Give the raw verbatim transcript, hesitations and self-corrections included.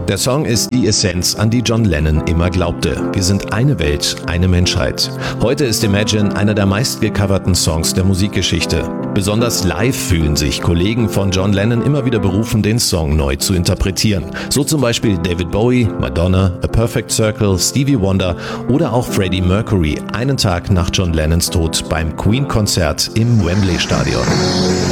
Der Song ist die Essenz, an die John Lennon immer glaubte. Wir sind eine Welt, eine Menschheit. Heute ist Imagine einer der meistgecoverten Songs der Musikgeschichte. Besonders live fühlen sich Kollegen von John Lennon immer wieder berufen, den Song neu zu interpretieren. So zum Beispiel David Bowie, Madonna, A Perfect Circle, Stevie Wonder oder auch Freddie Mercury, einen Tag nach John Lennons Tod beim Queen-Konzert im Wembley-Stadion.